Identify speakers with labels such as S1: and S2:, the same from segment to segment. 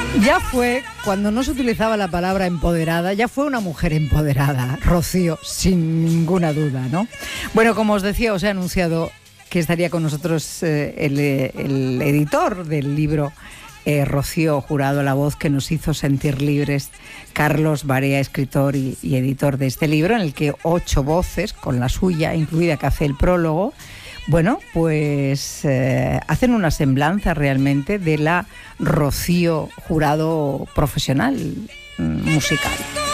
S1: Ya fue, cuando no se utilizaba la palabra empoderada, ya fue una mujer empoderada, Rocío, sin ninguna duda, ¿no? Bueno, como os decía, os he anunciado que estaría con nosotros el editor del libro, Rocío Jurado, la voz que nos hizo sentir libres, Carlos Barea, escritor y editor de este libro, en el que 8 voces, con la suya, incluida que hace el prólogo, bueno, pues hacen una semblanza realmente de la Rocío Jurado profesional musical.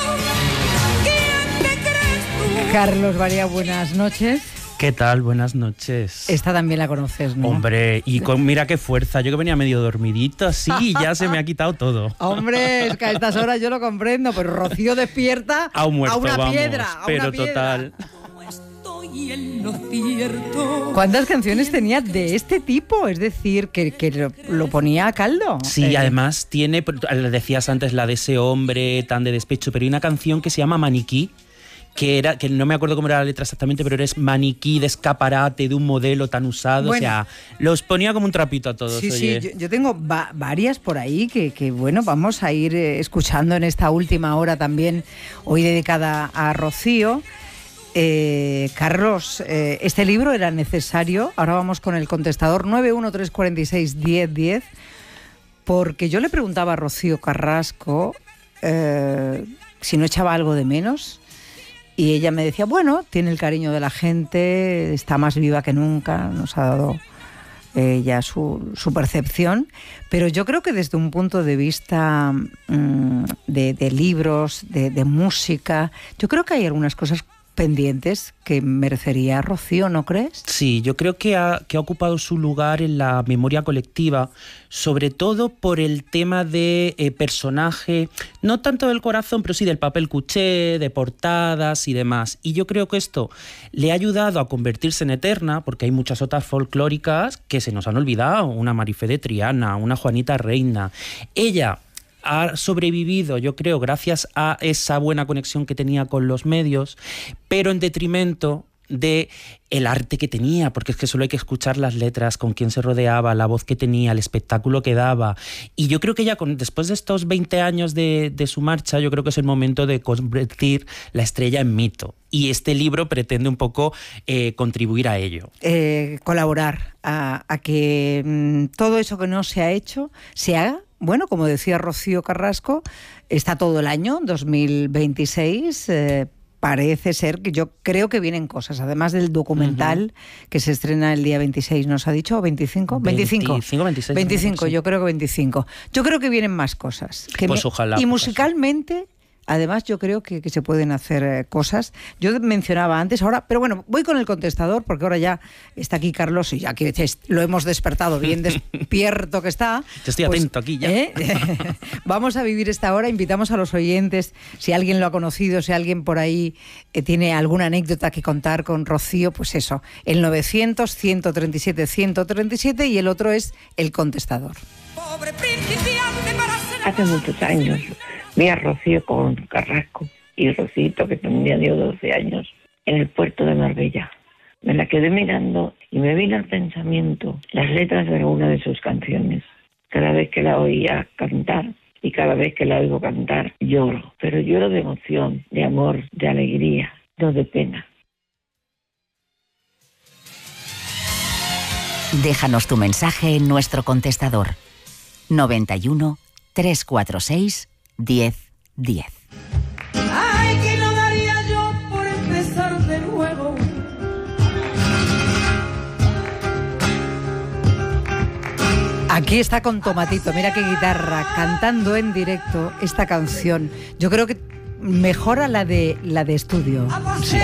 S1: Carlos Barea, buenas noches.
S2: ¿Qué tal? Buenas noches.
S1: Esta también la conoces, ¿no?
S2: Hombre, y mira qué fuerza. Yo que venía medio dormidito así y ya se me ha quitado todo.
S1: Hombre, es que a estas horas yo lo comprendo, pero Rocío despierta
S2: a una
S1: piedra.
S2: Pero total.
S1: ¿Cuántas canciones tenía de este tipo? Es decir, que lo ponía a caldo.
S2: Sí, además tiene, decías antes, la de ese hombre tan de despecho, pero hay una canción que se llama Maniquí, que no me acuerdo cómo era la letra exactamente, pero eres maniquí de escaparate de un modelo tan usado. Bueno, o sea, los ponía como un trapito a todos.
S1: Sí,
S2: oye.
S1: Sí, yo tengo varias por ahí que bueno, vamos a ir escuchando en esta última hora también, hoy dedicada a Rocío. Carlos, este libro era necesario. Ahora vamos con el contestador 913461010, porque yo le preguntaba a Rocío Carrasco si no echaba algo de menos. Y ella me decía, bueno, tiene el cariño de la gente, está más viva que nunca, nos ha dado ya su percepción. Pero yo creo que desde un punto de vista de libros, de música, yo creo que hay algunas cosas pendientes que merecería Rocío, ¿no crees?
S2: Sí, yo creo que ha ocupado su lugar en la memoria colectiva, sobre todo por el tema de personaje, no tanto del corazón, pero sí del papel cuché, de portadas y demás. Y yo creo que esto le ha ayudado a convertirse en eterna, porque hay muchas otras folclóricas que se nos han olvidado, una Marifé de Triana, una Juanita Reina. Ella ha sobrevivido, yo creo, gracias a esa buena conexión que tenía con los medios, pero en detrimento de el arte que tenía, porque es que solo hay que escuchar las letras, con quién se rodeaba, la voz que tenía, el espectáculo que daba. Y yo creo que ya después de estos 20 años de su marcha, yo creo que es el momento de convertir la estrella en mito. Y este libro pretende un poco contribuir a ello.
S1: Colaborar a que todo eso que no se ha hecho se haga. Bueno, como decía Rocío Carrasco, está todo el año 2026. Parece ser que yo creo que vienen cosas, además del documental que se estrena el día 26, ¿nos ha dicho? ¿25? 25, yo creo que 25. Yo creo que vienen más cosas.
S2: Pues ojalá.
S1: Y musicalmente, además, yo creo que se pueden hacer cosas. Yo mencionaba antes, ahora, pero bueno, voy con el contestador, porque ahora ya está aquí Carlos y ya que lo hemos despertado, bien despierto que está.
S2: Yo estoy atento aquí ya.
S1: Vamos a vivir esta hora, invitamos a los oyentes, si alguien lo ha conocido, si alguien por ahí tiene alguna anécdota que contar con Rocío, pues eso, el 900-137-137 y el otro es el contestador.
S3: Hace muchos años vi a Rocío con Carrasco y Rocito, que tenía 12 años, en el puerto de Marbella. Me la quedé mirando y me vino al pensamiento las letras de alguna de sus canciones. Cada vez que la oía cantar y cada vez que la oigo cantar, lloro. Pero lloro de emoción, de amor, de alegría, no de pena.
S4: Déjanos tu mensaje en nuestro contestador 91 346 1010.
S5: Ay, que no daría yo por empezar de nuevo.
S1: Aquí está con Tomatito, mira qué guitarra, cantando en directo esta canción. Yo creo que mejora la de estudio.
S2: Sí.